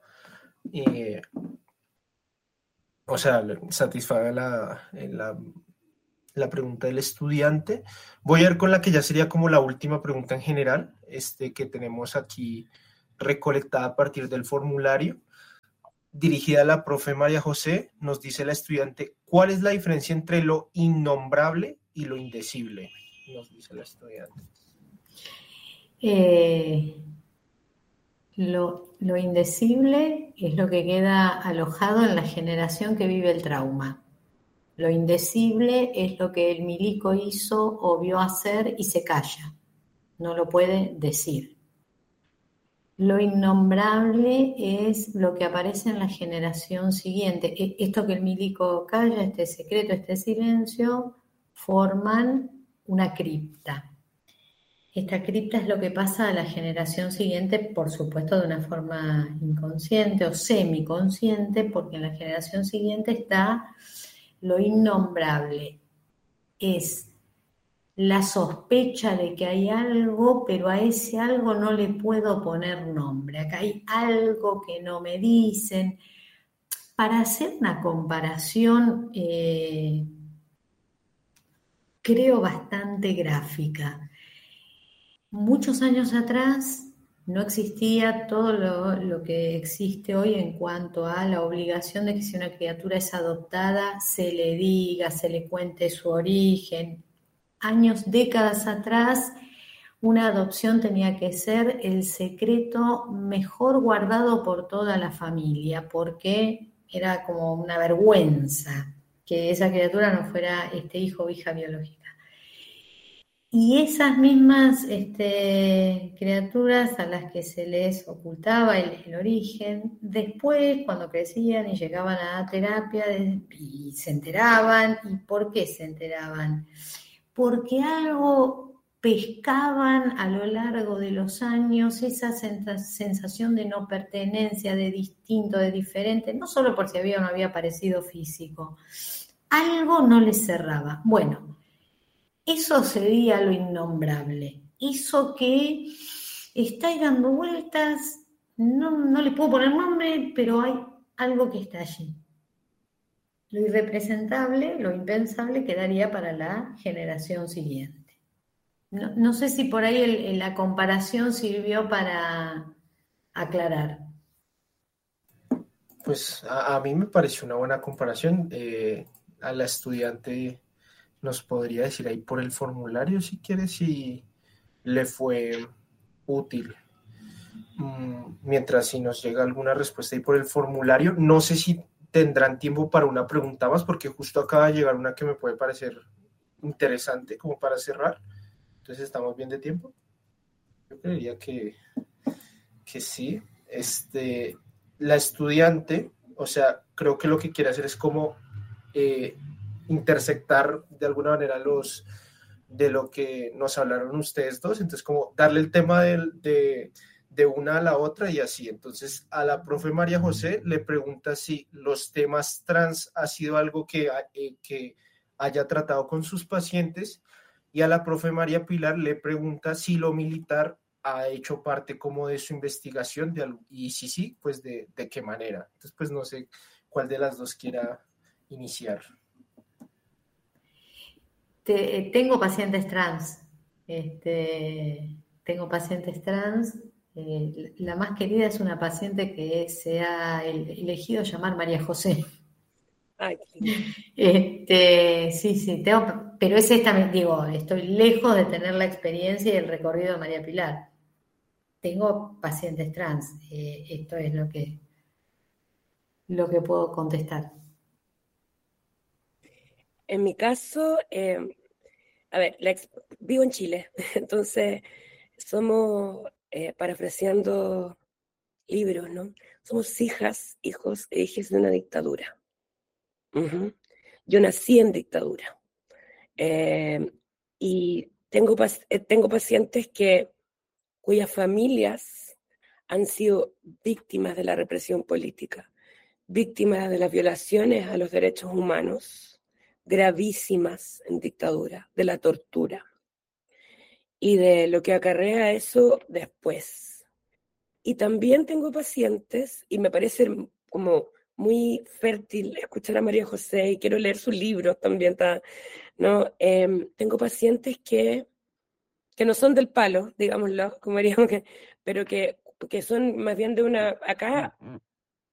Speaker 4: satisfaga la pregunta del estudiante. Voy a ir con la que ya sería como la última pregunta en general, que tenemos aquí recolectada a partir del formulario, dirigida a la profe María José. Nos dice la estudiante: ¿cuál es la diferencia entre lo innombrable y lo indecible? Nos dice la estudiante.
Speaker 5: Lo indecible es lo que queda alojado en la generación que vive el trauma. Lo indecible es lo que el milico hizo o vio hacer y se calla. No lo puede decir. Lo innombrable es lo que aparece en la generación siguiente. Esto que el milico calla, este secreto, este silencio, forman una cripta. Esta cripta es lo que pasa a la generación siguiente, por supuesto de una forma inconsciente o semiconsciente, porque en la generación siguiente está lo innombrable. Es la sospecha de que hay algo, pero a ese algo no le puedo poner nombre. Acá hay algo que no me dicen. Para hacer una comparación, creo bastante gráfica. Muchos años atrás no existía todo lo que existe hoy en cuanto a la obligación de que si una criatura es adoptada, se le diga, se le cuente su origen. Años, décadas atrás, una adopción tenía que ser el secreto mejor guardado por toda la familia, porque era como una vergüenza que esa criatura no fuera hijo o hija biológica. Y esas mismas criaturas a las que se les ocultaba el origen, después cuando crecían y llegaban a terapia y se enteraban. ¿Y por qué se enteraban? Porque algo pescaban a lo largo de los años, esa sensación de no pertenencia, de distinto, de diferente, no solo por si había o no había parecido físico. Algo no les cerraba. Bueno, eso sería lo innombrable. Eso que está ahí dando vueltas, no le puedo poner nombre, pero hay algo que está allí. Lo irrepresentable, lo impensable quedaría para la generación siguiente. No sé si por ahí la comparación sirvió para aclarar.
Speaker 4: Pues a mí me pareció una buena comparación. A la estudiante nos podría decir ahí por el formulario, si quiere, si le fue útil. Mientras si nos llega alguna respuesta ahí por el formulario, no sé si tendrán tiempo para una pregunta más, porque justo acaba de llegar una que me puede parecer interesante como para cerrar. Entonces, ¿estamos bien de tiempo? Yo creería que sí. La estudiante, o sea, creo que lo que quiere hacer es como intersectar de alguna manera de lo que nos hablaron ustedes dos, entonces como darle el tema de una a la otra y así. Entonces a la profe María José le pregunta si los temas trans ha sido algo que haya tratado con sus pacientes, y a la profe María Pilar le pregunta si lo militar ha hecho parte como de su investigación y si sí, pues de qué manera. Entonces pues no sé cuál de las dos quiera iniciar.
Speaker 5: Tengo pacientes trans. Tengo pacientes trans. La más querida es una paciente que se ha elegido llamar María José.
Speaker 1: Ay,
Speaker 5: sí, pero es estoy lejos de tener la experiencia y el recorrido de María Pilar. Tengo pacientes trans. Esto es lo que puedo contestar.
Speaker 1: En mi caso, vivo en Chile, entonces somos, parafraseando libros, ¿no? Somos hijas, hijos e hijas de una dictadura. Uh-huh. Yo nací en dictadura. Y tengo pacientes cuyas familias han sido víctimas de la represión política, víctimas de las violaciones a los derechos humanos gravísimas en dictadura, de la tortura. y de lo que acarrea eso después. Y también tengo pacientes, y me parece como muy fértil escuchar a María José, y quiero leer sus libros también, ¿no? Tengo pacientes que no son del palo, digámoslo, como diríamos, pero que son más bien de una... Acá